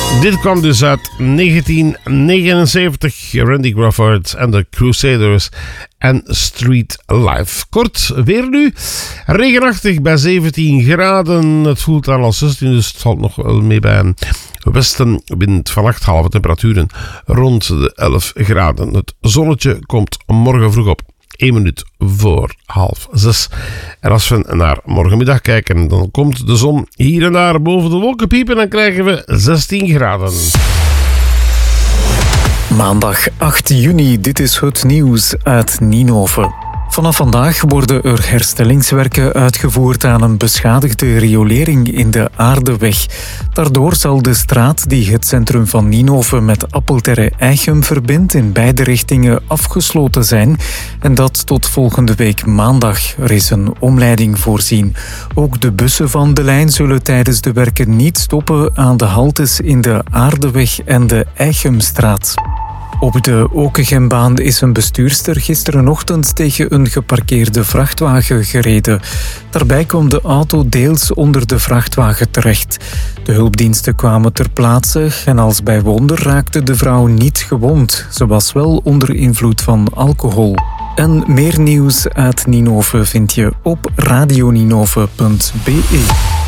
Dit kwam dus uit 1979. Randy Crawford en de Crusaders en Street Life. Kort weer nu. Regenachtig bij 17 graden. Het voelt aan als 16, dus het valt nog wel mee bij een westenwind. Vannacht halen temperaturen rond de 11 graden. Het zonnetje komt morgen vroeg op. 1 minuut voor 5:30. En als we naar morgenmiddag kijken, dan komt de zon hier en daar boven de wolken piepen en dan krijgen we 16 graden. Maandag 8 juni, dit is het nieuws uit Ninove. Vanaf vandaag worden er herstellingswerken uitgevoerd aan een beschadigde riolering in de Aardeweg. Daardoor zal de straat die het centrum van Ninove met Appelterre-Eichem verbindt in beide richtingen afgesloten zijn. En dat tot volgende week maandag. Er is een omleiding voorzien. Ook de bussen van de lijn zullen tijdens de werken niet stoppen aan de haltes in de Aardeweg en de Eichemstraat. Op de Okegembaan is een bestuurster gisterenochtend tegen een geparkeerde vrachtwagen gereden. Daarbij kwam de auto deels onder de vrachtwagen terecht. De hulpdiensten kwamen ter plaatse en als bij wonder raakte de vrouw niet gewond. Ze was wel onder invloed van alcohol. En meer nieuws uit Ninove vind je op radioninove.be.